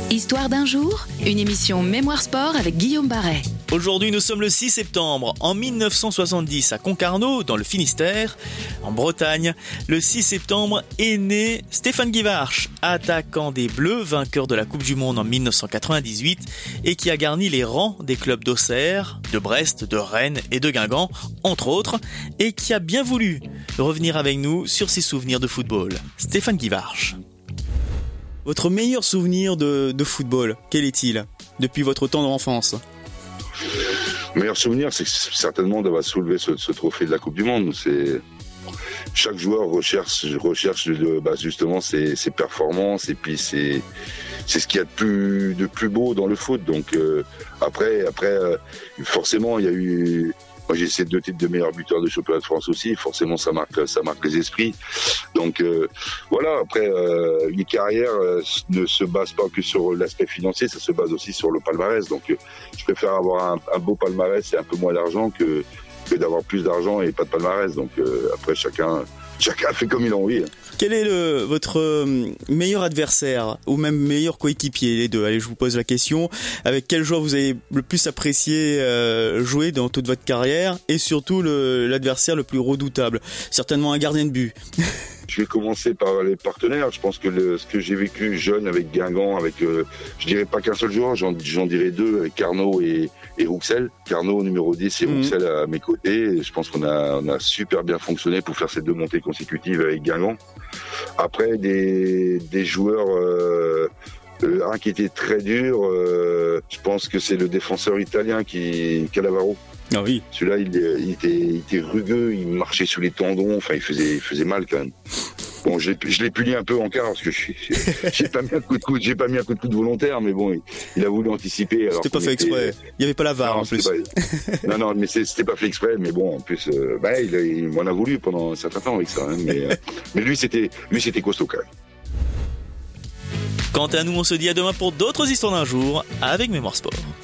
Histoire d'un jour, une émission Mémoire Sport avec Guillaume Barret. Aujourd'hui, nous sommes le 6 septembre. En 1970, à Concarneau, dans le Finistère, en Bretagne, le 6 septembre est né Stéphane Guivarc'h, attaquant des Bleus, vainqueur de la Coupe du Monde en 1998 et qui a garni les rangs des clubs d'Auxerre, de Brest, de Rennes et de Guingamp, entre autres, et qui a bien voulu revenir avec nous sur ses souvenirs de football. Stéphane Guivarc'h. Votre meilleur souvenir de football, quel est-il depuis votre tendre enfance? Meilleur souvenir, c'est certainement d'avoir soulevé ce trophée de la Coupe du Monde. Chaque joueur recherche justement ses performances, et puis c'est ce qu'il y a de plus beau dans le foot. Donc après forcément il y a eu. Moi, j'ai ces 2 titres de meilleur buteur de championnat de France aussi. Forcément, ça marque les esprits. Donc voilà. Après, une carrière ne se base pas que sur l'aspect financier, ça se base aussi sur le palmarès. Donc, je préfère avoir un beau palmarès et un peu moins d'argent que d'avoir plus d'argent et pas de palmarès. Donc après, chacun fait comme il a envie. Quel est votre meilleur adversaire ou même meilleur coéquipier, les deux? Allez, je vous pose la question. Avec quel joueur vous avez le plus apprécié jouer dans toute votre carrière, et surtout l'adversaire le plus redoutable? Certainement un gardien de but. Je vais commencer par les partenaires. Je pense que ce que j'ai vécu jeune avec Guingamp, je dirais pas qu'un seul joueur, j'en dirais 2, avec Carnot et Rouxel. Carnot numéro 10 et Rouxel à mes côtés. Et je pense qu'on a super bien fonctionné pour faire ces 2 montées consécutives avec Guingamp. Après, des joueurs, un qui était très dur, je pense que c'est le défenseur italien Cannavaro. Ah oui. Celui-là, il était rugueux, il marchait sous les tendons, enfin, il faisait mal quand même. Bon, je l'ai puni un peu en quart parce que j'ai pas mis un coup de coude volontaire, mais bon, il a voulu anticiper. C'était pas fait exprès. Il y avait pas la VAR en plus. Non, mais c'était pas fait exprès, mais bon, en plus, il m'en a voulu pendant un certain temps avec ça, hein, mais lui, c'était costaud quand même. Quant à nous, on se dit à demain pour d'autres histoires d'un jour avec Mémoire Sport.